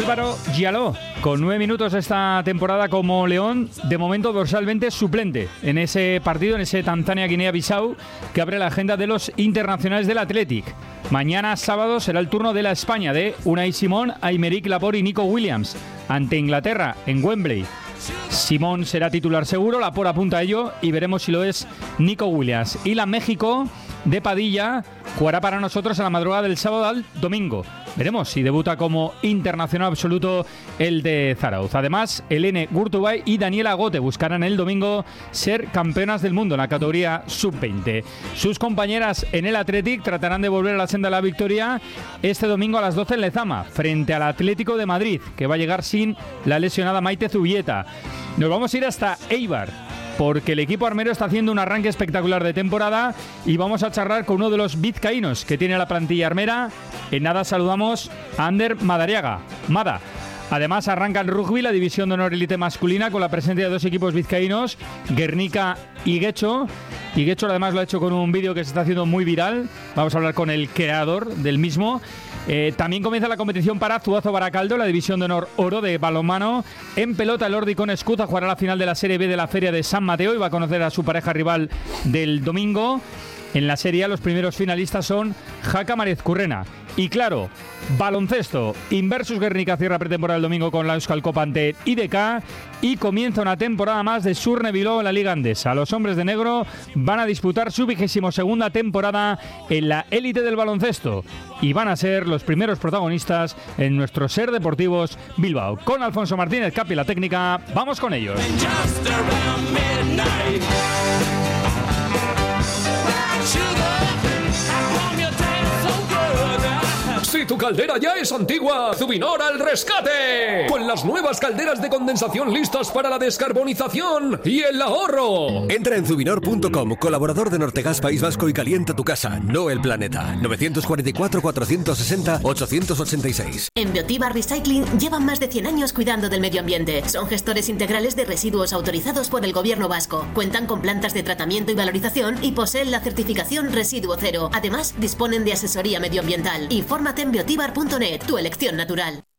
Álvaro Gialó, con 9 minutos esta temporada como León, de momento dorsalmente suplente en ese partido, en ese Tanzania-Guinea-Bissau, que abre la agenda de los internacionales del Athletic. Mañana sábado será el turno de la España de Unai Simón, Aymeric Laporte y Nico Williams ante Inglaterra en Wembley. Simón será titular seguro, Laporte apunta a ello y veremos si lo es Nico Williams. Y la México de Padilla jugará para nosotros a la madrugada del sábado al domingo. Veremos si debuta como internacional absoluto el de Zarauz. Además, Helene Gurtubay y Daniela Gote buscarán el domingo ser campeonas del mundo en la categoría sub-20. Sus compañeras en el Athletic tratarán de volver a la senda de la victoria este domingo a las 12 en Lezama, frente al Atlético de Madrid, que va a llegar sin la lesionada Maite Zubieta. Nos vamos a ir hasta Eibar, porque el equipo armero está haciendo un arranque espectacular de temporada y vamos a charlar con uno de los vizcaínos que tiene la plantilla armera. En nada saludamos a Ander Madariaga. Mada. Además arranca el rugby, la división de honor élite masculina, con la presencia de dos equipos vizcaínos, Guernica y Guecho. Y Guecho además lo ha hecho con un vídeo que se está haciendo muy viral. Vamos a hablar con el creador del mismo. También comienza la competición para Zuazo Baracaldo, la división de honor oro de balonmano. En pelota, el Ordi con Escuza jugará la final de la Serie B de la Feria de San Mateo y va a conocer a su pareja rival del domingo. En la Serie A los primeros finalistas son Jaca Mariezcurrena. Y claro, baloncesto, Inversus Guernica cierra pretemporada el domingo con la Euskal Copa ante IDK y comienza una temporada más de Surne Bilbao en la Liga Andesa. Los hombres de negro van a disputar su 22ª temporada en la élite del baloncesto y van a ser los primeros protagonistas en nuestro Ser Deportivos Bilbao. Con Alfonso Martínez Capi la técnica, vamos con ellos. Si tu caldera ya es antigua, Zubinor al rescate. Con las nuevas calderas de condensación listas para la descarbonización y el ahorro. Entra en Zubinor.com, colaborador de Nortegas País Vasco, y calienta tu casa, no el planeta. 944-460-886. En Biotiba Recycling llevan más de 100 años cuidando del medio ambiente. Son gestores integrales de residuos autorizados por el Gobierno vasco. Cuentan con plantas de tratamiento y valorización y poseen la certificación Residuo Cero. Además, disponen de asesoría medioambiental. Infórmate en biotibar.net, tu elección natural.